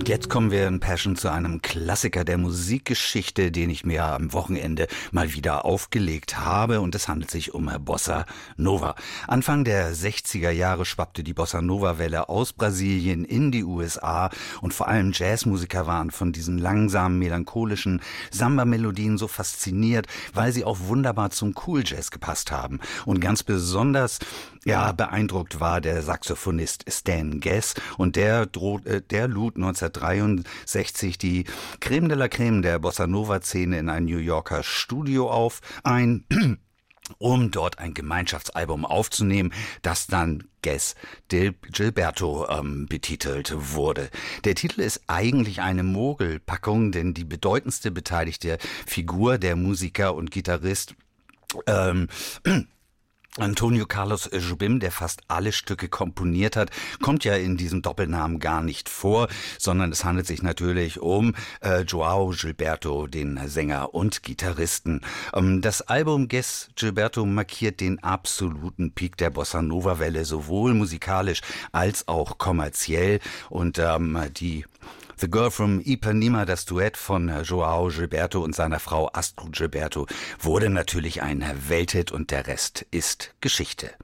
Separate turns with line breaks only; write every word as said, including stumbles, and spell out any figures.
Und jetzt kommen wir in Passion zu einem Klassiker der Musikgeschichte, den ich mir am Wochenende mal wieder aufgelegt habe. Und es handelt sich um Bossa Nova. Anfang der sechziger Jahre schwappte die Bossa Nova-Welle aus Brasilien in die U S A. Und vor allem Jazzmusiker waren von diesen langsamen, melancholischen Samba-Melodien so fasziniert, weil sie auch wunderbar zum Cool Jazz gepasst haben. Und ganz besonders ja, beeindruckt war der Saxophonist Stan Getz. Und der, droht, äh, der lud neunzehnhundertdreiundsechzig die Creme de la Creme der Bossa Nova-Szene in ein New Yorker Studio auf ein, um dort ein Gemeinschaftsalbum aufzunehmen, das dann Getz Gilberto ähm, betitelt wurde. Der Titel ist eigentlich eine Mogelpackung, denn die bedeutendste beteiligte Figur, der Musiker und Gitarrist ähm, Antonio Carlos Jobim, der fast alle Stücke komponiert hat, kommt ja in diesem Doppelnamen gar nicht vor, sondern es handelt sich natürlich um äh, Joao Gilberto, den Sänger und Gitarristen. Ähm, das Album Getz Gilberto markiert den absoluten Peak der Bossa Nova Welle, sowohl musikalisch als auch kommerziell, und ähm, die The Girl from Ipanema, das Duett von Joao Gilberto und seiner Frau Astrid Gilberto, wurde natürlich ein Welthit und der Rest ist Geschichte.